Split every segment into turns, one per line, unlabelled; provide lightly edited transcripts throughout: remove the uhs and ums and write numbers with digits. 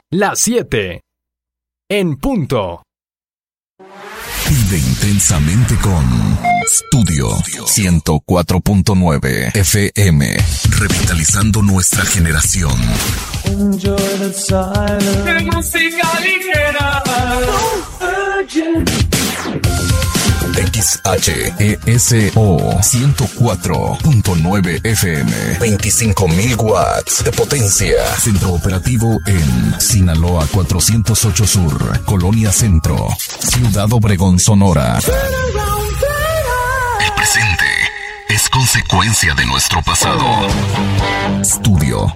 las 7 en punto.
Vive intensamente con Studio 104.9 FM, revitalizando nuestra generación.
De música ligera.
XHESO 104.9 FM, 25,000 watts de potencia. Centro operativo en Sinaloa 408 Sur, Colonia Centro, Ciudad Obregón, Sonora. El presente es consecuencia de nuestro pasado. Studio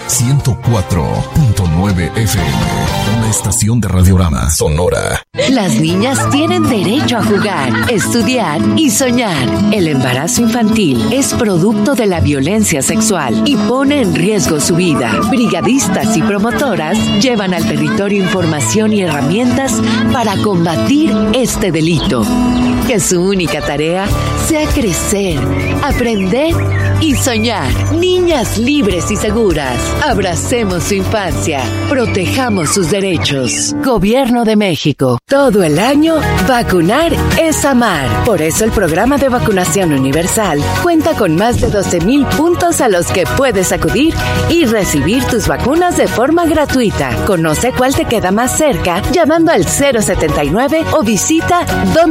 104.9 FM, una estación de Radiorama Sonora.
Las niñas tienen derecho a jugar, estudiar y soñar. El embarazo infantil es producto de la violencia sexual y pone en riesgo su vida. Brigadistas y promotoras llevan al territorio información y herramientas para combatir este delito. Que su única tarea sea crecer, aprender y soñar. Niñas libres y seguras. Abracemos su infancia. Protejamos sus derechos. Gobierno de México. Todo el año, vacunar es amar. Por eso el programa de vacunación universal cuenta con más de 12,000 puntos a los que puedes acudir y recibir tus vacunas de forma gratuita. Conoce cuál te queda más cerca llamando al 079 o visita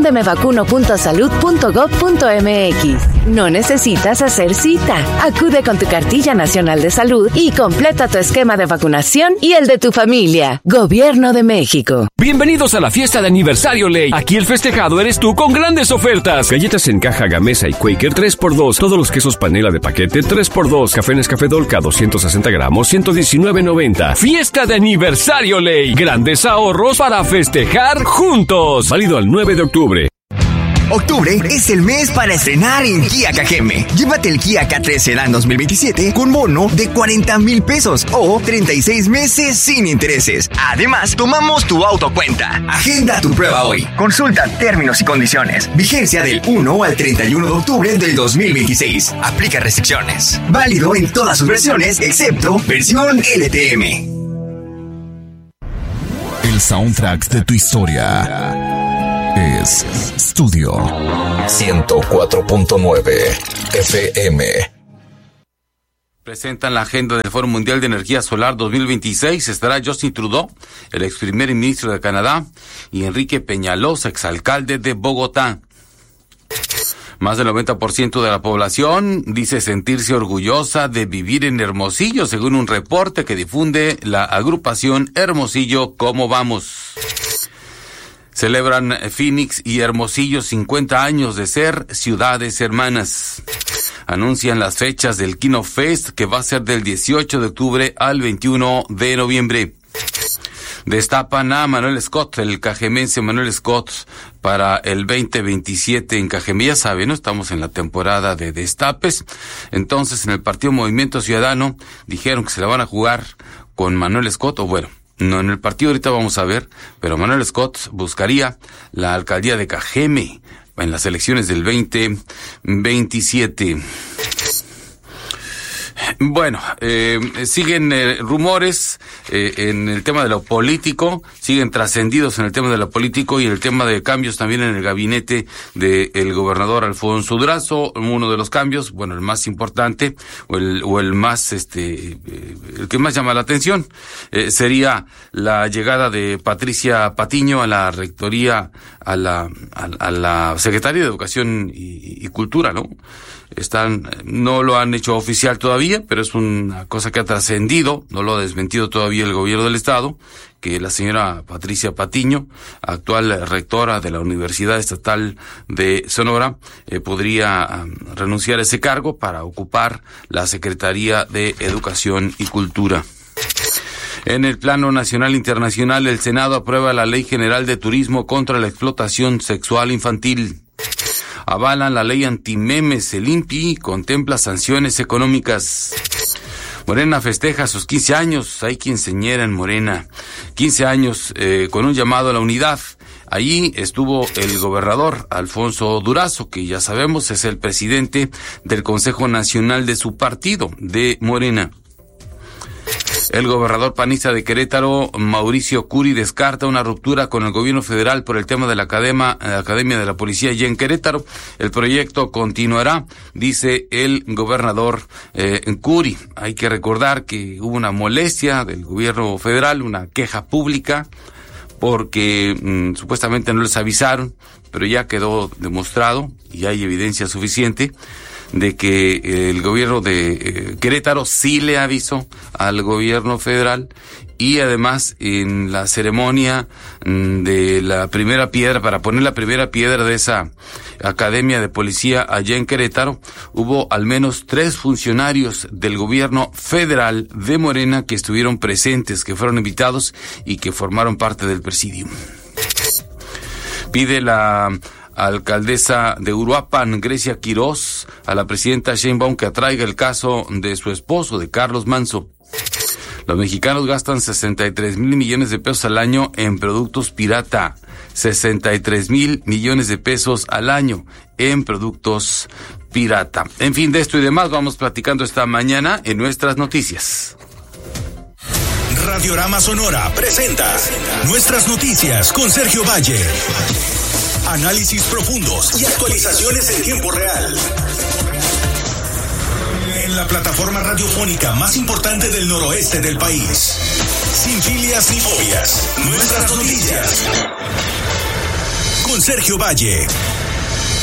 dondemevacuno.salud.gov.mx. No necesitas hacer cita. Acude con tu cartilla nacional de salud y completa tu esquema de vacunación y el de tu familia. Gobierno de México.
Bienvenidos a la fiesta de aniversario Ley. Aquí el festejado eres tú con grandes ofertas. Galletas en caja Gamesa y Quaker 3x2. Todos los quesos panela de paquete 3x2. Café Nescafé Dolca 260 gramos 119.90. Fiesta de aniversario Ley. Grandes ahorros para festejar juntos. Válido al 9 de octubre.
Octubre es el mes para estrenar en Kia Cajeme. Llévate el Kia K3 Sedan 2027 con bono de 40,000 pesos o 36 meses sin intereses. Además, tomamos tu auto a cuenta. Agenda tu prueba hoy. Consulta términos y condiciones. Vigencia del 1 al 31 de octubre del 2026. Aplica restricciones. Válido en todas sus versiones excepto versión LTM.
El soundtrack de tu historia es Studio 104.9 FM.
Presentan la agenda del Foro Mundial de Energía Solar 2026. Estará Justin Trudeau, el ex primer ministro de Canadá, y Enrique Peñalosa, exalcalde de Bogotá. Más del 90% de la población dice sentirse orgullosa de vivir en Hermosillo, según un reporte que difunde la agrupación Hermosillo ¿Cómo vamos? Celebran Phoenix y Hermosillo 50 años de ser ciudades hermanas. Anuncian las fechas del Kino Fest, que va a ser del 18 de octubre al 21 de noviembre. Destapan a Manuel Scott, el cajemense Manuel Scott, para el 2027 en Cajeme. Ya saben, ¿no? Estamos en la temporada de destapes. Entonces, en el Partido Movimiento Ciudadano dijeron que se la van a jugar con Manuel Scott, o bueno, no en el partido, ahorita vamos a ver, pero Manuel Scott buscaría la alcaldía de Cajeme en las elecciones del 2027. Bueno, siguen rumores en el tema de lo político, siguen trascendidos en el tema de lo político y el tema de cambios también en el gabinete del gobernador Alfonso Durazo. Uno de los cambios, bueno, el más importante o el más el que más llama la atención sería la llegada de Patricia Patiño a la rectoría, a la Secretaría de Educación y Cultura, ¿no? No lo han hecho oficial todavía, pero es una cosa que ha trascendido, no lo ha desmentido todavía el gobierno del estado, que la señora Patricia Patiño, actual rectora de la Universidad Estatal de Sonora, podría renunciar a ese cargo para ocupar la Secretaría de Educación y Cultura. En el plano nacional e internacional, el Senado aprueba la Ley General de Turismo contra la explotación sexual infantil. Avalan la ley antimemes. El INPI contempla sanciones económicas. Morena festeja sus 15 años. Hay quien señera en Morena. 15 años con un llamado a la unidad. Allí estuvo el gobernador Alfonso Durazo, que ya sabemos es el presidente del Consejo Nacional de su partido, de Morena. El gobernador panista de Querétaro, Mauricio Curi, descarta una ruptura con el gobierno federal por el tema de la Academia de la Policía allá en Querétaro. El proyecto continuará, dice el gobernador Curi. Hay que recordar que hubo una molestia del gobierno federal, una queja pública, porque supuestamente no les avisaron, pero ya quedó demostrado y hay evidencia suficiente de que el gobierno de Querétaro sí le avisó al gobierno federal, y además en la ceremonia de la primera piedra, para poner la primera piedra de esa academia de policía allá en Querétaro, hubo al menos 3 funcionarios del gobierno federal de Morena que estuvieron presentes, que fueron invitados y que formaron parte del presidium. Pide la alcaldesa de Uruapan, Grecia Quirós, a la presidenta Sheinbaum que atraiga el caso de su esposo, de Carlos Manso. Los mexicanos gastan 63,000 millones de pesos al año en productos pirata. 63,000 millones de pesos al año en productos pirata. En fin, de esto y demás vamos platicando esta mañana en nuestras noticias.
Radiorama Sonora presenta Nuestras Noticias con Sergio Valle. Análisis profundos y actualizaciones en tiempo real. En la plataforma radiofónica más importante del noroeste del país. Sin filias ni fobias. Nuestras Noticias. Con Sergio Valle.